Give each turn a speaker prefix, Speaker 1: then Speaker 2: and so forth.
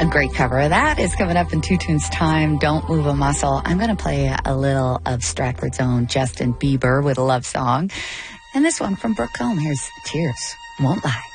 Speaker 1: A great cover of that is coming up in 2 tunes time. Don't Move a Muscle. I'm going to play a little of Stratford's own Justin Bieber with a love song. And this one from Brooke Combs. Here's Tears Won't Lie.